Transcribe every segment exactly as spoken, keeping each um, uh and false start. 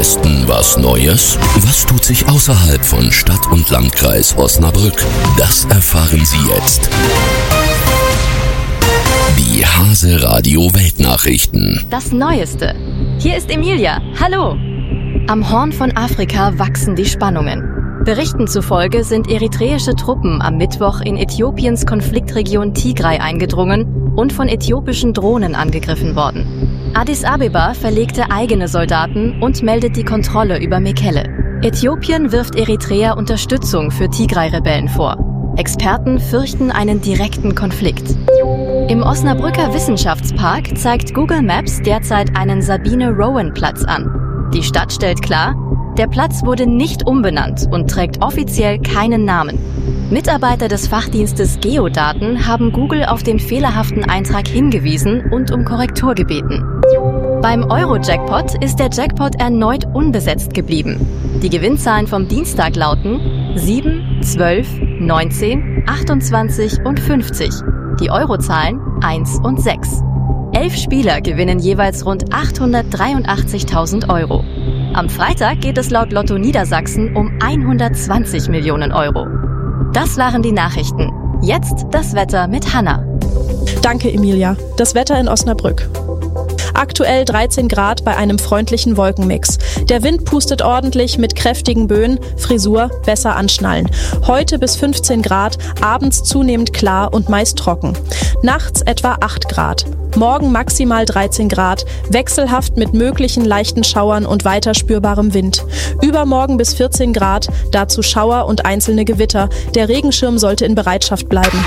Westen was Neues? Was tut sich außerhalb von Stadt und Landkreis Osnabrück? Das erfahren Sie jetzt. Die Hase Radio Weltnachrichten. Das Neueste. Hier ist Emilia. Hallo. Am Horn von Afrika wachsen die Spannungen. Berichten zufolge sind eritreische Truppen am Mittwoch in Äthiopiens Konfliktregion Tigray eingedrungen und von äthiopischen Drohnen angegriffen worden. Addis Abeba verlegte eigene Soldaten und meldet die Kontrolle über Mekelle. Äthiopien wirft Eritrea Unterstützung für Tigray-Rebellen vor. Experten fürchten einen direkten Konflikt. Im Osnabrücker Wissenschaftspark zeigt Google Maps derzeit einen Sabine-Rowan-Platz an. Die Stadt stellt klar, der Platz wurde nicht umbenannt und trägt offiziell keinen Namen. Mitarbeiter des Fachdienstes Geodaten haben Google auf den fehlerhaften Eintrag hingewiesen und um Korrektur gebeten. Beim Euro-Jackpot ist der Jackpot erneut unbesetzt geblieben. Die Gewinnzahlen vom Dienstag lauten sieben, zwölf, neunzehn, achtundzwanzig und fünfzig. Die Eurozahlen eins und sechs. Elf Spieler gewinnen jeweils rund achthundertdreiundachtzigtausend Euro. Am Freitag geht es laut Lotto Niedersachsen um hundertzwanzig Millionen Euro. Das waren die Nachrichten. Jetzt das Wetter mit Hanna. Danke, Emilia. Das Wetter in Osnabrück. Aktuell dreizehn Grad bei einem freundlichen Wolkenmix. Der Wind pustet ordentlich mit kräftigen Böen, Frisur besser anschnallen. Heute bis fünfzehn Grad, abends zunehmend klar und meist trocken. Nachts etwa acht Grad. Morgen maximal dreizehn Grad, wechselhaft mit möglichen leichten Schauern und weiter spürbarem Wind. Übermorgen bis vierzehn Grad, dazu Schauer und einzelne Gewitter. Der Regenschirm sollte in Bereitschaft bleiben.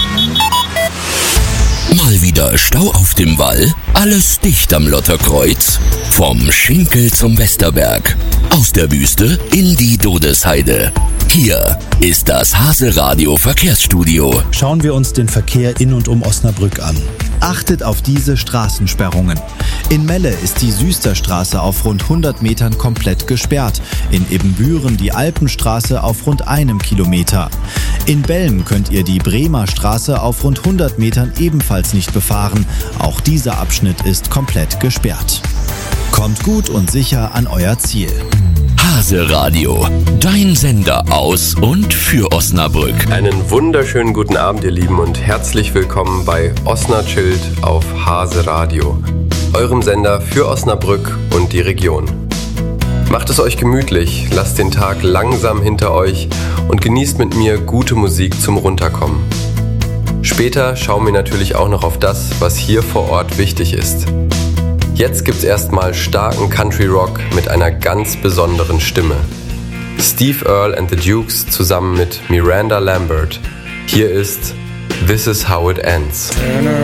Mal wieder Stau auf dem Wall? Alles dicht am Lotterkreuz? Vom Schinkel zum Westerberg. Aus der Wüste in die Dodesheide. Hier ist das Hase Radio Verkehrsstudio. Schauen wir uns den Verkehr in und um Osnabrück an. Achtet auf diese Straßensperrungen. In Melle ist die Süsterstraße auf rund hundert Metern komplett gesperrt. In Ebenbüren die Alpenstraße auf rund einem Kilometer. In Belm könnt ihr die Bremer Straße auf rund hundert Metern ebenfalls nicht befahren. Auch dieser Abschnitt ist komplett gesperrt. Kommt gut und sicher an euer Ziel. Hase Radio, dein Sender aus und für Osnabrück. Einen wunderschönen guten Abend, ihr Lieben, und herzlich willkommen bei Osna Chillt auf Hase Radio, eurem Sender für Osnabrück und die Region. Macht es euch gemütlich, lasst den Tag langsam hinter euch und genießt mit mir gute Musik zum Runterkommen. Später schauen wir natürlich auch noch auf das, was hier vor Ort wichtig ist. Jetzt gibt's erstmal starken Country Rock mit einer ganz besonderen Stimme. Steve Earle and the Dukes zusammen mit Miranda Lambert. Hier ist This Is How It Ends. Turn